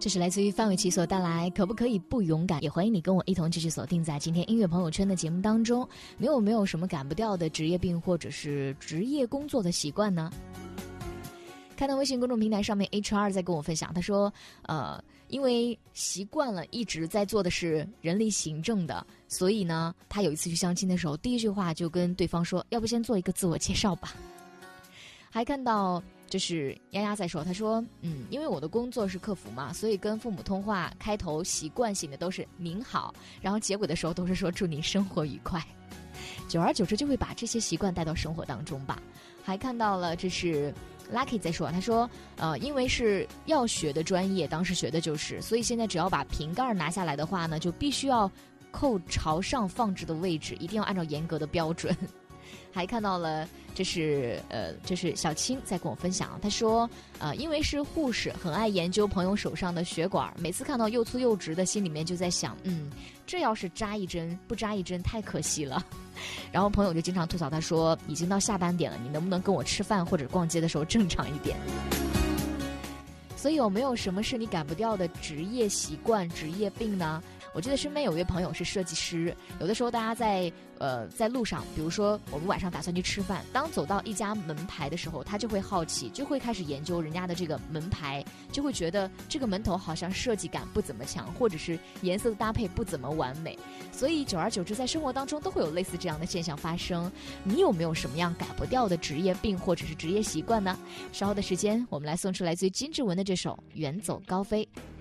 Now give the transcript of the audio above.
这是来自于范玮琪所带来可不可以不勇敢，也欢迎你跟我一同继续锁定在今天音乐朋友圈的节目当中。你有没有什么改不掉的职业病或者是职业工作的习惯呢？看到微信公众平台上面 HR 在跟我分享，他说因为习惯了一直在做的是人力行政的，所以呢他有一次去相亲的时候，第一句话就跟对方说，要不先做一个自我介绍吧。还看到就是丫丫在说，他说因为我的工作是客服嘛，所以跟父母通话开头习惯性的都是您好，然后结尾的时候都是说祝您生活愉快，久而久之就会把这些习惯带到生活当中吧。还看到了这是 Lucky 在说，他说因为是要学的专业，当时学的就是，所以现在只要把瓶盖拿下来的话呢，就必须要扣朝上放置的位置，一定要按照严格的标准。还看到了这是小青在跟我分享，他说因为是护士，很爱研究朋友手上的血管，每次看到又粗又直的，心里面就在想这要是扎一针不扎一针太可惜了。然后朋友就经常吐槽他说，已经到下班点了，你能不能跟我吃饭或者逛街的时候正常一点。所以有没有什么是你改不掉的职业习惯职业病呢？我记得身边有一位朋友是设计师，有的时候大家在路上，比如说我们晚上打算去吃饭，当走到一家门牌的时候，他就会好奇，就会开始研究人家的这个门牌，就会觉得这个门头好像设计感不怎么强，或者是颜色的搭配不怎么完美，所以久而久之在生活当中都会有类似这样的现象发生。你有没有什么样改不掉的职业病或者是职业习惯呢？稍后的时间我们来送出来自于金志文的这首远走高飞。